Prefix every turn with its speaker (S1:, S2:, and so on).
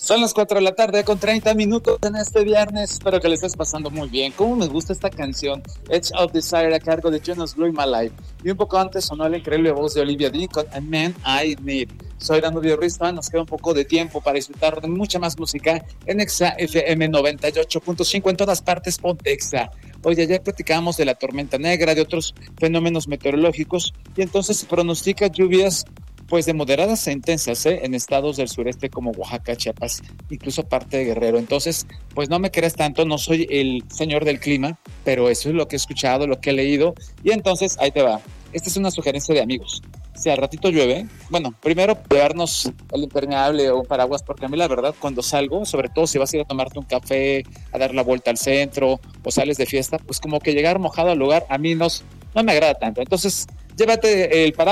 S1: Son las 4 de la tarde con 30 minutos en este viernes. Espero que le estés pasando muy bien. ¿Cómo me gusta esta canción? Edge of Desire a cargo de Jonas Blue My Life. Y un poco antes sonó la increíble voz de Olivia Dean con A Man I Need. Soy Danubio Ruiz. Nos queda un poco de tiempo para disfrutar de mucha más música en Exa FM 98.5 en todas partes. Ponte Exa. Oye, ya platicábamos de la tormenta negra, de otros fenómenos meteorológicos, y entonces se pronostica lluvias pues de moderadas a intensas en estados del sureste como Oaxaca, Chiapas, incluso parte de Guerrero. Entonces, pues no me creas tanto, no soy el señor del clima, pero eso es lo que he escuchado, lo que he leído, y entonces ahí te va. Esta es una sugerencia de amigos. Si al ratito llueve, bueno, primero llevarnos el impermeable o un paraguas, porque a mí la verdad cuando salgo, sobre todo si vas a ir a tomarte un café, a dar la vuelta al centro o sales de fiesta, pues como que llegar mojado al lugar a mí no me agrada tanto. Entonces, llévate el paraguas